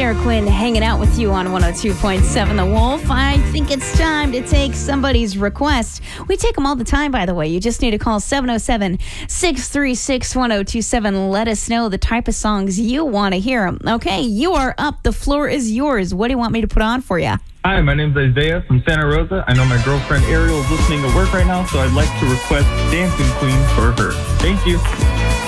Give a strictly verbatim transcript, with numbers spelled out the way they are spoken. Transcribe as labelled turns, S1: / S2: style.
S1: Sarah Quinn hanging out with you on one oh two point seven The Wolf. I think it's time to take somebody's request. We take them all the time, by the way. You just need to call seven oh seven, six three six, one oh two seven. Let us know the type of songs you want to hear. Okay, you are up. The floor is yours. What do you want me to put on for you?
S2: Hi, my name's Isaiah from Santa Rosa. I know my girlfriend Ariel is listening to work right now, so I'd like to request Dancing Queen for her. Thank you.